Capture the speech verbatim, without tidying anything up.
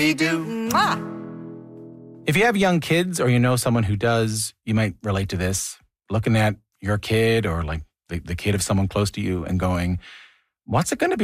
Mwah. If you have young kids or you know someone who does, you might relate to this. Looking at your kid or like the, the kid of someone close to you and going, what's it going to be